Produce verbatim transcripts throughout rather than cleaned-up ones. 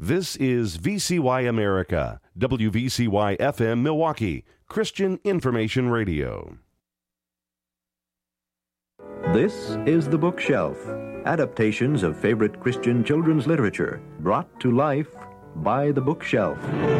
This is V C Y America, W V C Y F M Milwaukee, Christian Information Radio. This is The Bookshelf, adaptations of favorite Christian children's literature, brought to life by The Bookshelf.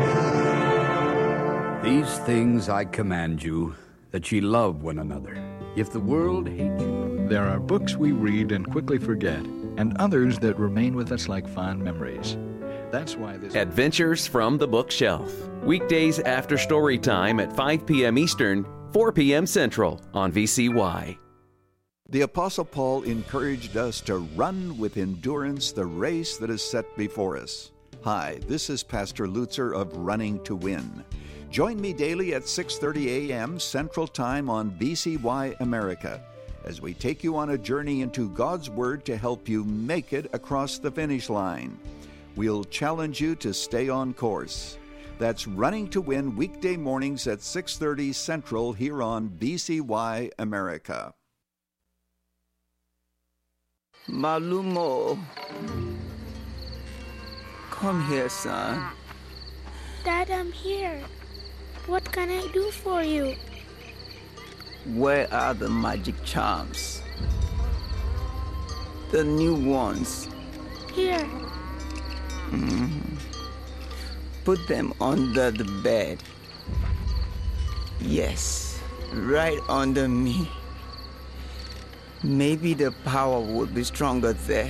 These things I command you, that ye love one another. If the world hate you... There are books we read and quickly forget, and others that remain with us like fond memories. That's why this... Adventures from the Bookshelf. Weekdays after story time at five p.m. Eastern, four p.m. Central on V C Y. The Apostle Paul encouraged us to run with endurance the race that is set before us. Hi, this is Pastor Lutzer of Running to Win. Join me daily at six thirty a.m. Central Time on V C Y America as we take you on a journey into God's Word to help you make it across the finish line. We'll challenge you to stay on course. That's Running to Win weekday mornings at six thirty Central here on V C Y America. Malumo, come here, son. Dad, I'm here. What can I do for you? Where are the magic charms? The new ones. Here. Mm-hmm. Put them under the bed. Yes, right under me. Maybe the power would be stronger there.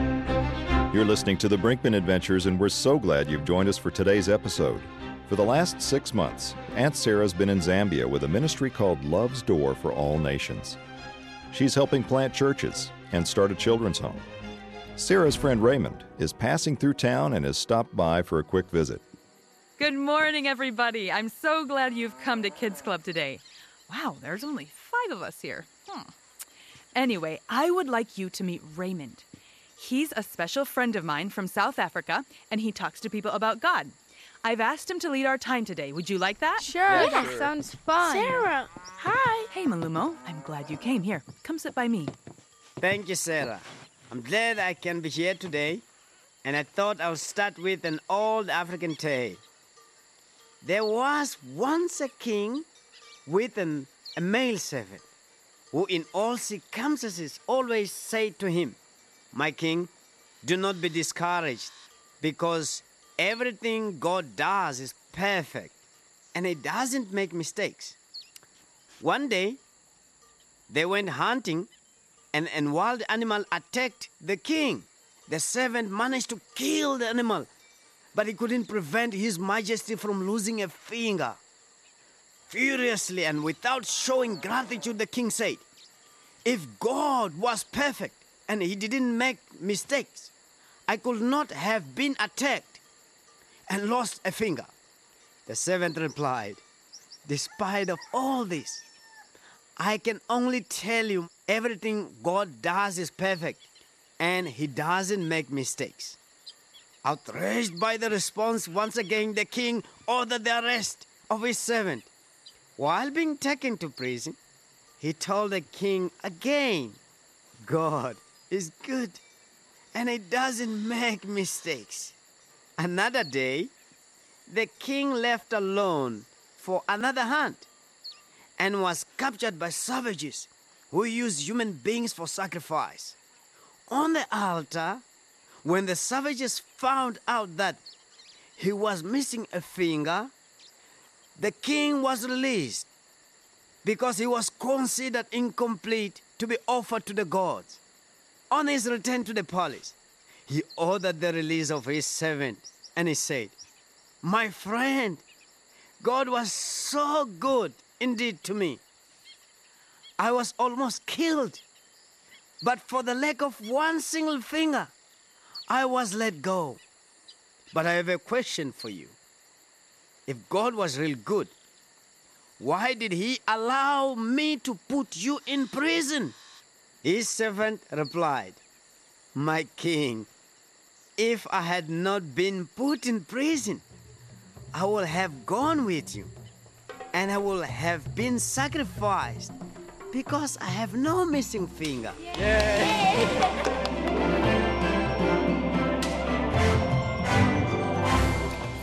You're listening to the Brinkman Adventures, and we're so glad you've joined us for today's episode. For the last six months, Aunt Sarah's been in Zambia with a ministry called Love's Door for All Nations. She's helping plant churches and start a children's home. Sarah's friend Raymond is passing through town and has stopped by for a quick visit. Good morning, everybody. I'm so glad you've come to Kids Club today. Wow, there's only five of us here. Hmm. Anyway, I would like you to meet Raymond. He's a special friend of mine from South Africa, and he talks to people about God. I've asked him to lead our time today. Would you like that? Sure, yeah, that sure. Sounds fun. Sarah, hi. Hey, Malumo. I'm glad you came. Here, come sit by me. Thank you, Sarah. I'm glad I can be here today, and I thought I would start with an old African tale. There was once a king with an, a male servant, who in all circumstances always said to him, "My king, do not be discouraged, because everything God does is perfect, and He doesn't make mistakes." One day, they went hunting, and a wild animal attacked the king. The servant managed to kill the animal, but he couldn't prevent His Majesty from losing a finger. Furiously and without showing gratitude, the king said, "If God was perfect and He didn't make mistakes, I could not have been attacked and lost a finger." The servant replied, "Despite of all this, I can only tell you everything God does is perfect, and He doesn't make mistakes." Outraged by the response, once again the king ordered the arrest of his servant. While being taken to prison, he told the king again, "God is good, and He doesn't make mistakes." Another day, the king left alone for another hunt and was captured by savages who used human beings for sacrifice. On the altar, when the savages found out that he was missing a finger, the king was released because he was considered incomplete to be offered to the gods. On his return to the palace, he ordered the release of his servant, and he said, "My friend, God was so good indeed to me. I was almost killed, but for the lack of one single finger, I was let go. But I have a question for you. If God was real good, why did He allow me to put you in prison?" His servant replied, "My king, if I had not been put in prison, I would have gone with you, and I would have been sacrificed, because I have no missing finger." Yay!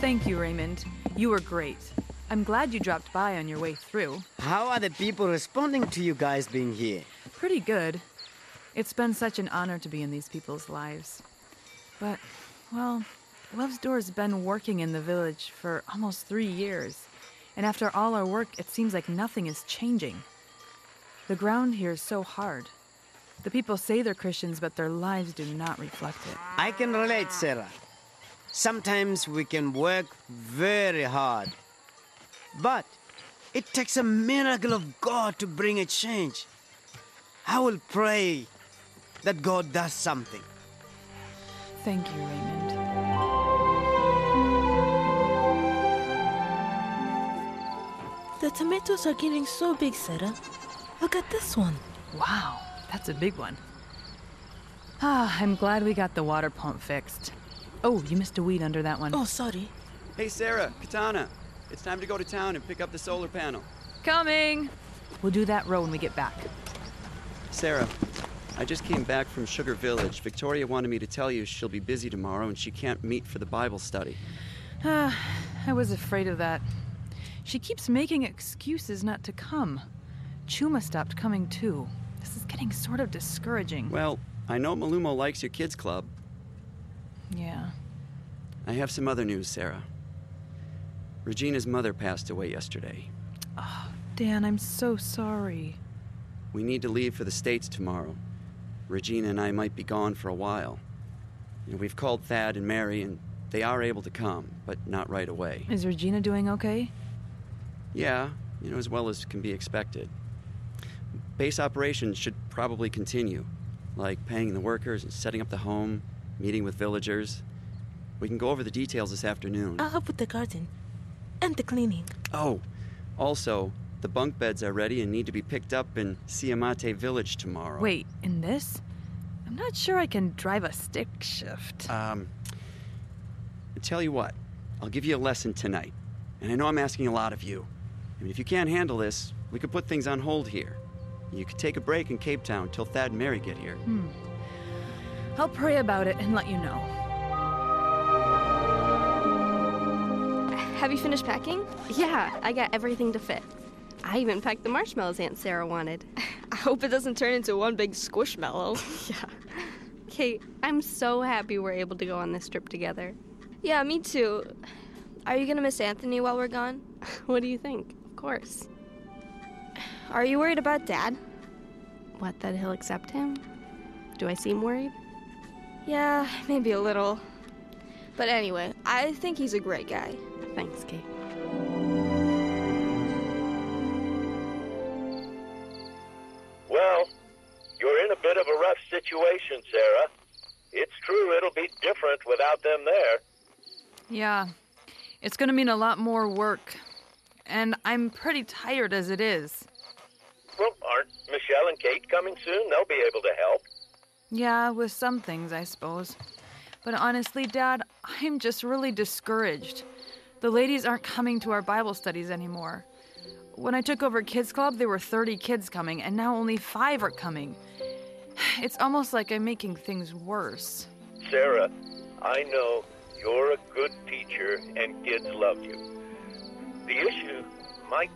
Thank you, Raymond. You were great. I'm glad you dropped by on your way through. How are the people responding to you guys being here? Pretty good. It's been such an honor to be in these people's lives. But, well, Love's Door's been working in the village for almost three years. And after all our work, it seems like nothing is changing. The ground here is so hard. The people say they're Christians, but their lives do not reflect it. I can relate, Sarah. Sometimes we can work very hard. But it takes a miracle of God to bring a change. I will pray that God does something. Thank you, Raymond. The tomatoes are getting so big, Sarah. Look at this one. Wow, that's a big one. Ah, I'm glad we got the water pump fixed. Oh, you missed a weed under that one. Oh, sorry. Hey, Sarah, Katana. It's time to go to town and pick up the solar panel. Coming! We'll do that row when we get back. Sarah, I just came back from Sugar Village. Victoria wanted me to tell you she'll be busy tomorrow and she can't meet for the Bible study. Ah, I was afraid of that. She keeps making excuses not to come. Chuma stopped coming too. This is getting sort of discouraging. Well, I know Malumo likes your kids' club. Yeah. I have some other news, Sarah. Regina's mother passed away yesterday. Oh, Dan, I'm so sorry. We need to leave for the States tomorrow. Regina and I might be gone for a while. You know, we've called Thad and Mary, and they are able to come, but not right away. Is Regina doing okay? Yeah, you know, as well as can be expected. Base operations should probably continue, like paying the workers and setting up the home, meeting with villagers. We can go over the details this afternoon. I'll help with the garden and the cleaning. Oh, also, the bunk beds are ready and need to be picked up in Siamate Village tomorrow. Wait, in this? I'm not sure I can drive a stick shift. Um, I tell you what, I'll give you a lesson tonight. And I know I'm asking a lot of you. I mean, if you can't handle this, we could put things on hold here. You could take a break in Cape Town till Thad and Mary get here. Hmm. I'll pray about it and let you know. Have you finished packing? Yeah, I got everything to fit. I even packed the marshmallows Aunt Sarah wanted. I hope it doesn't turn into one big squishmallow. Yeah. Kate, I'm so happy we're able to go on this trip together. Yeah, me too. Are you going to miss Anthony while we're gone? What do you think? Of course. Are you worried about Dad? What, that he'll accept him? Do I seem worried? Yeah, maybe a little. But anyway, I think he's a great guy. Thanks, Kate. Well, you're in a bit of a rough situation, Sarah. It's true it'll be different without them there. Yeah, it's going to mean a lot more work. And I'm pretty tired as it is. Well, aren't Michelle and Kate coming soon? They'll be able to help. Yeah, with some things, I suppose. But honestly, Dad, I'm just really discouraged. The ladies aren't coming to our Bible studies anymore. When I took over Kids Club, there were thirty kids coming, and now only five are coming. It's almost like I'm making things worse. Sarah, I know you're a good teacher and kids love you. The issue might